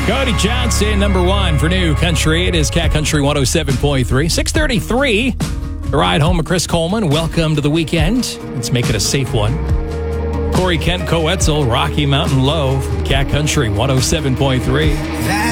Cody Johnson, number one for New Country. It is Cat Country 107.3. 6:33. The ride home with Chris Coleman. Welcome to the weekend. Let's make it a safe one. Corey Kent Coetzel, Rocky Mountain Low, Cat Country 107.3.